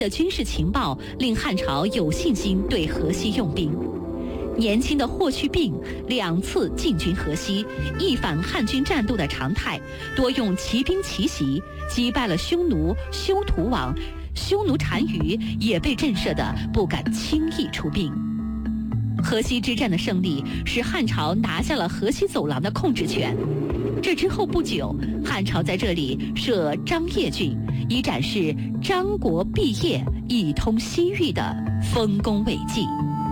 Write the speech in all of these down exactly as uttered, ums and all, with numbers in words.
的军事情报令汉朝有信心对河西用兵。年轻的霍去病两次进军河西，一反汉军战斗的常态，多用骑兵奇袭，击败了匈奴休屠王。匈奴单于也被震慑得不敢轻易出兵。河西之战的胜利使汉朝拿下了河西走廊的控制权。这之后不久，汉朝在这里设张掖郡，以展示张国毕业、一通西域的丰功伟绩。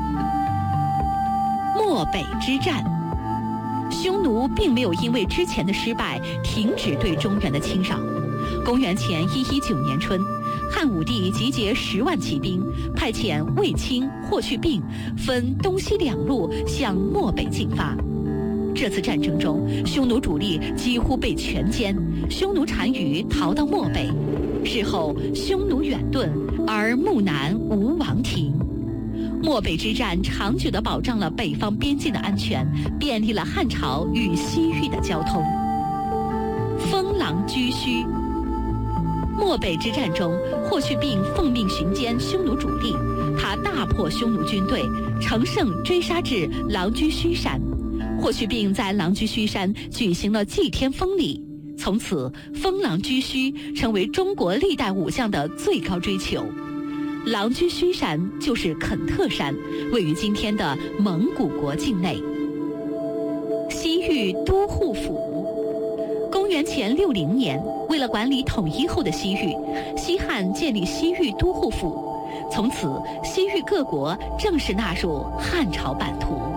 漠北之战，匈奴并没有因为之前的失败停止对中原的侵扰。公元前一一九年春，汉武帝集结十万骑兵，派遣卫青、霍去病分东西两路向漠北进发。这次战争中，匈奴主力几乎被全歼，匈奴单于逃到漠北。事后，匈奴远遁，而木南无王庭。漠北之战长久地保障了北方边境的安全，便利了汉朝与西域的交通。封狼居胥。漠北之战中，霍去病奉命巡歼匈奴主力，他大破匈奴军队，乘胜追杀至狼居胥山。霍去病在狼居胥山举行了祭天封礼，从此封狼居胥成为中国历代武将的最高追求。狼居胥山就是肯特山，位于今天的蒙古国境内。西域都护府。公元前六零年，为了管理统一后的西域，西汉建立西域都护府，从此西域各国正式纳入汉朝版图。